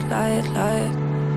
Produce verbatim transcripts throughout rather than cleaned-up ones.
leid, leid,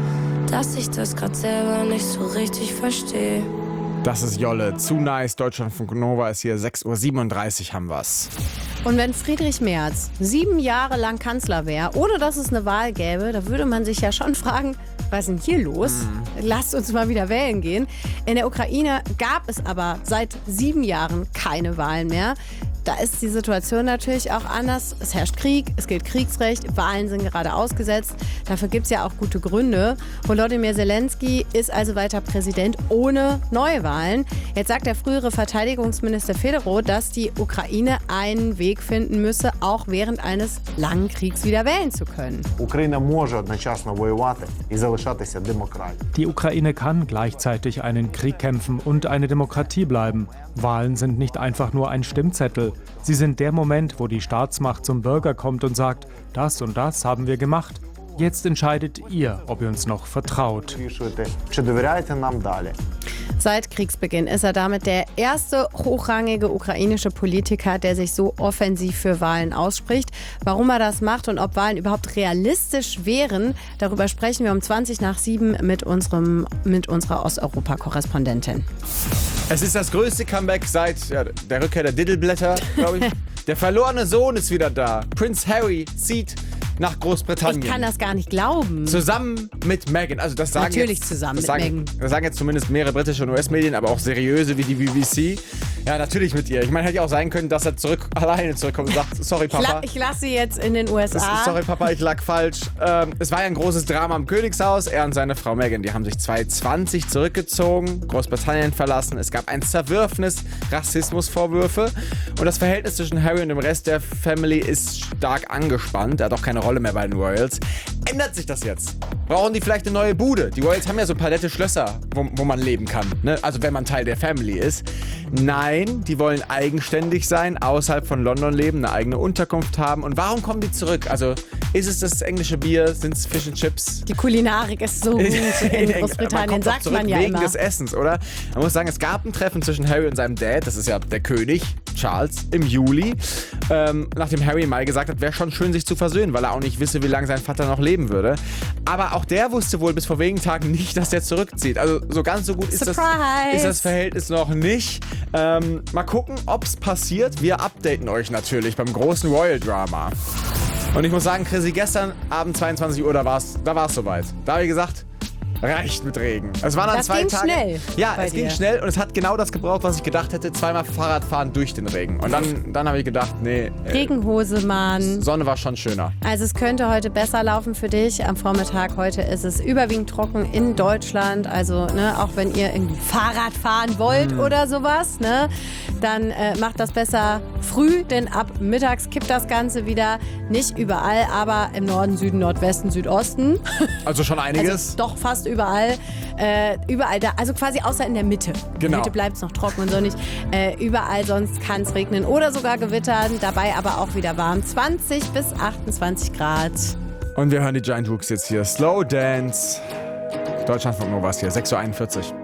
dass ich das grad selber nicht so richtig verstehe. Das ist Jolle. Zu nice. Deutschlandfunk Nova ist hier. sechs Uhr siebenunddreißig haben wir's. Und wenn Friedrich Merz sieben Jahre lang Kanzler wäre, ohne dass es eine Wahl gäbe, da würde man sich ja schon fragen, was ist denn hier los? Mhm. Lasst uns mal wieder wählen gehen. In der Ukraine gab es aber seit sieben Jahren keine Wahlen mehr. Da ist die Situation natürlich auch anders. Es herrscht Krieg, es gilt Kriegsrecht, Wahlen sind gerade ausgesetzt. Dafür gibt es ja auch gute Gründe. Volodymyr Zelensky ist also weiter Präsident ohne Neuwahlen. Jetzt sagt der frühere Verteidigungsminister Fedorov, dass die Ukraine einen Weg finden müsse, auch während eines langen Kriegs wieder wählen zu können. Україна може одночасно воювати і залишатися демократією. Die Ukraine kann gleichzeitig einen Krieg kämpfen und eine Demokratie bleiben. Wahlen sind nicht einfach nur ein Stimmzettel. Sie sind der Moment, wo die Staatsmacht zum Bürger kommt und sagt, das und das haben wir gemacht. Jetzt entscheidet ihr, ob ihr uns noch vertraut. Вирішуєте, чи довіряєте нам далі. Seit Kriegsbeginn ist er damit der erste hochrangige ukrainische Politiker, der sich so offensiv für Wahlen ausspricht. Warum er das macht und ob Wahlen überhaupt realistisch wären, darüber sprechen wir um zwanzig nach sieben mit, unserem, mit unserer Osteuropa-Korrespondentin. Es ist das größte Comeback seit ja, der Rückkehr der Diddleblätter, glaube ich. Der verlorene Sohn ist wieder da. Prince Harry zieht nach Großbritannien. Ich kann das gar nicht glauben. Zusammen mit Meghan. Also das sagen Natürlich jetzt, zusammen das mit sagen, Meghan. Das sagen jetzt zumindest mehrere britische und U S-Medien, aber auch seriöse wie die B B C. Ja, natürlich mit ihr. Ich meine, hätte ja auch sein können, dass er zurück alleine zurückkommt und sagt, sorry Papa. Ich, la- ich lasse sie jetzt in den U S A. Das, sorry Papa, ich lag falsch. Ähm, es war ja ein großes Drama im Königshaus. Er und seine Frau Meghan, die haben sich zwanzig zwanzig zurückgezogen, Großbritannien verlassen. Es gab ein Zerwürfnis, Rassismusvorwürfe. Und das Verhältnis zwischen Harry und dem Rest der Family ist stark angespannt. Er hat auch keine Rolle mehr bei den Royals. Ändert sich das jetzt? Brauchen die vielleicht eine neue Bude? Die Royals haben ja so ein paar nette Schlösser, wo, wo man leben kann. Ne? Also wenn man Teil der Family ist. Nein, die wollen eigenständig sein, außerhalb von London leben, eine eigene Unterkunft haben. Und warum kommen die zurück? Also ist es das englische Bier? Sind es Fish and Chips? Die Kulinarik ist so gut in Großbritannien, man sagt man ja wegen immer. des Essens, oder? Man muss sagen, es gab ein Treffen zwischen Harry und seinem Dad, das ist ja der König, Charles, im Juli. Ähm, nachdem Harry mal gesagt hat, wäre schon schön, sich zu versöhnen, weil er auch nicht wisse, wie lange sein Vater noch leben würde. Aber auch der wusste wohl bis vor wenigen Tagen nicht, dass er zurückzieht. Also so ganz so gut ist das, ist das Verhältnis noch nicht. Ähm, mal gucken, ob es passiert. Wir updaten euch natürlich beim großen Royal Drama. Und ich muss sagen, Chrissy, gestern Abend zweiundzwanzig Uhr, da war es da war's soweit. Da habe ich gesagt, reicht mit Regen. Es waren dann Das zwei ging Tage. schnell Ja, bei es ging dir. schnell und es hat genau das gebraucht, was ich gedacht hätte. Zweimal Fahrradfahren durch den Regen. Und dann, dann habe ich gedacht, nee, äh, Regenhose, Mann. Sonne war schon schöner. Also es könnte heute besser laufen für dich. Am Vormittag heute ist es überwiegend trocken in Deutschland. Also ne, auch wenn ihr irgendwie Fahrrad fahren wollt Mm. oder sowas, ne, dann äh, macht das besser früh, denn ab mittags kippt das Ganze wieder. Nicht überall, aber im Norden, Süden, Nordwesten, Südosten. Also schon einiges. Also doch fast überall. Äh, überall da, also quasi außer in der Mitte. In Genau. der Mitte bleibt es noch trocken und sonnig. Äh, überall sonst kann es regnen oder sogar gewittern. Dabei aber auch wieder warm. zwanzig bis achtundzwanzig Grad. Und wir hören die Giant Hooks jetzt hier. Slow Dance. Deutschlandfunk Nova ist hier, sechs Uhr einundvierzig.